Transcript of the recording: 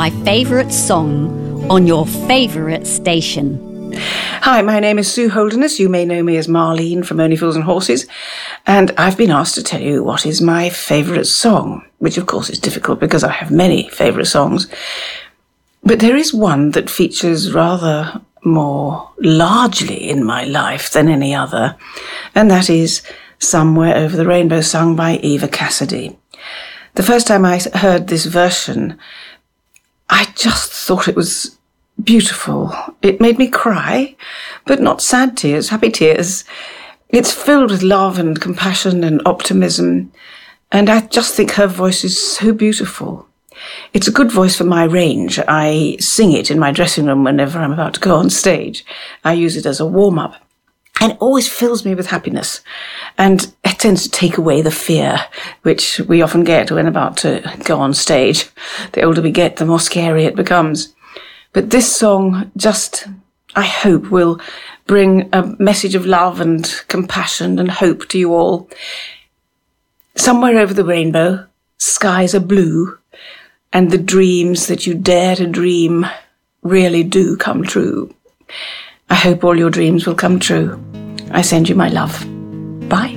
my favourite song on your favourite station. Hi, my name is Sue Holderness. You may know me as Marlene from Only Fools and Horses, and I've been asked to tell you what is my favourite song, which of course is difficult because I have many favourite songs. But there is one that features rather more largely in my life than any other, and that is Somewhere Over the Rainbow, sung by Eva Cassidy. The first time I heard this version, I just thought it was beautiful. It made me cry, but not sad tears, happy tears. It's filled with love and compassion and optimism, and I just think her voice is so beautiful. It's a good voice for my range. I sing it in my dressing room whenever I'm about to go on stage. I use it as a warm-up, and it always fills me with happiness, and it tends to take away the fear, which we often get when about to go on stage. The older we get, the more scary it becomes. But this song just, I hope, will bring a message of love and compassion and hope to you all. Somewhere over the rainbow, skies are blue, and the dreams that you dare to dream really do come true. I hope all your dreams will come true. I send you my love. Bye.